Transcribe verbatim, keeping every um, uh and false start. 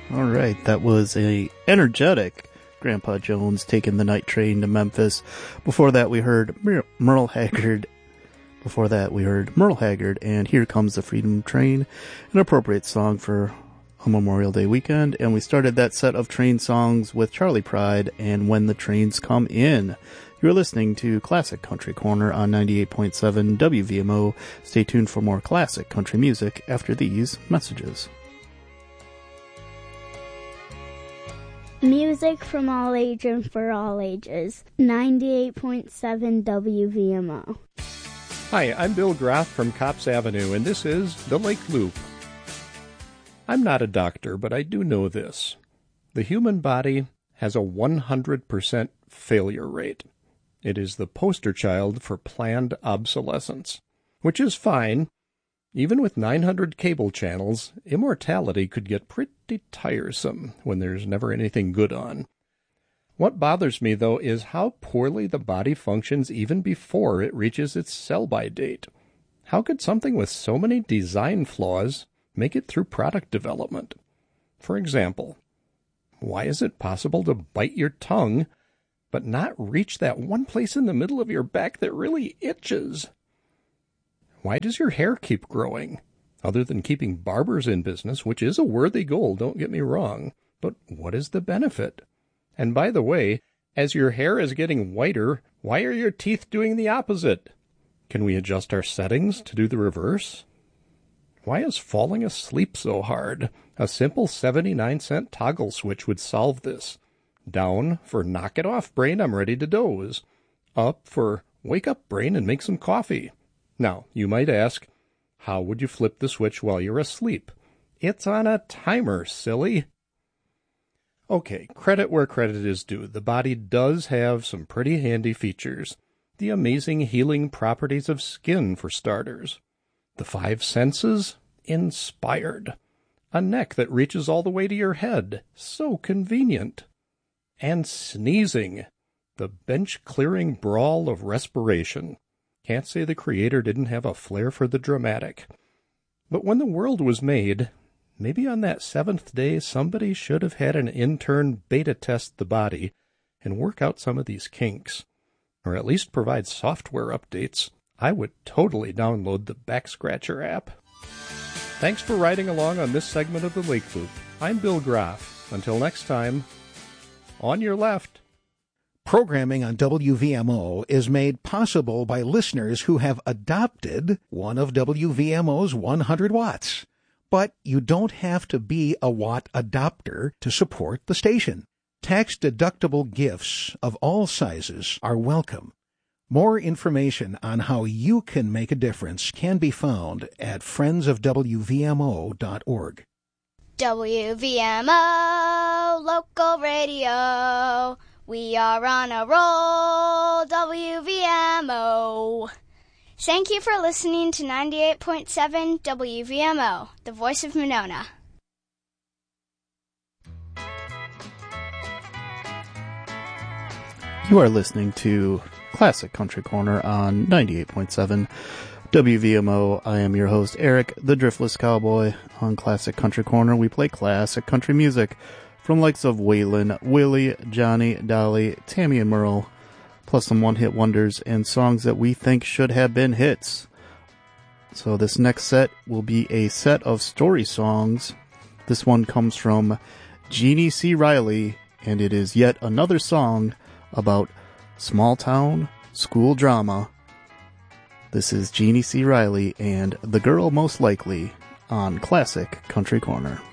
All right, that was a energetic Grandpa Jones taking the night train to Memphis. Before that, we heard Mer- Merle Haggard. Before that, we heard Merle Haggard and Here Comes the Freedom Train, an appropriate song for a Memorial Day weekend. And we started that set of train songs with Charley Pride and When the Trains Come In. You're listening to Classic Country Corner on ninety-eight point seven W V M O. Stay tuned for more classic country music after these messages. Music from all ages and for all ages. ninety-eight point seven W V M O. Hi, I'm Bill Groff from Copps Avenue, and this is The Lake Loop. I'm not a doctor, but I do know this. The human body has a one hundred percent failure rate. It is the poster child for planned obsolescence, which is fine. Even with nine hundred cable channels, immortality could get pretty tiresome when there's never anything good on. What bothers me, though, is how poorly the body functions even before it reaches its sell-by date. How could something with so many design flaws make it through product development? For example, why is it possible to bite your tongue but not reach that one place in the middle of your back that really itches? Why does your hair keep growing? Other than keeping barbers in business, which is a worthy goal, don't get me wrong, but what is the benefit? And by the way, as your hair is getting whiter, why are your teeth doing the opposite? Can we adjust our settings to do the reverse? Why is falling asleep so hard? A simple seventy-nine cent toggle switch would solve this. Down for knock it off, brain, I'm ready to doze. Up for wake up, brain, and make some coffee. Now, you might ask, how would you flip the switch while you're asleep? It's on a timer, silly. Okay, credit where credit is due. The body does have some pretty handy features. The amazing healing properties of skin, for starters. The five senses? Inspired. A neck that reaches all the way to your head. So convenient. And sneezing. The bench-clearing brawl of respiration. Can't say the creator didn't have a flair for the dramatic. But when the world was made, maybe on that seventh day somebody should have had an intern beta test the body and work out some of these kinks. Or at least provide software updates. I would totally download the Back Scratcher app. Thanks for riding along on this segment of the Lake Loop. I'm Bill Groff. Until next time, on your left. Programming on W V M O is made possible by listeners who have adopted one of W V M O's one hundred watts. But you don't have to be a watt adopter to support the station. Tax-deductible gifts of all sizes are welcome. More information on how you can make a difference can be found at friends of W V M O dot org. W V M O, local radio. We are on a roll, W V M O. Thank you for listening to ninety-eight point seven W V M O, the voice of Monona. You are listening to Classic Country Corner on ninety-eight point seven W V M O. I am your host, Eric, the Driftless Cowboy. On Classic Country Corner, we play classic country music from likes of Waylon, Willie, Johnny, Dolly, Tammy, and Merle, plus some one-hit wonders and songs that we think should have been hits. So this next set will be a set of story songs. This one comes from Jeannie C. Riley, and it is yet another song about small-town school drama. This is Jeannie C. Riley and The Girl Most Likely on Classic Country Corner.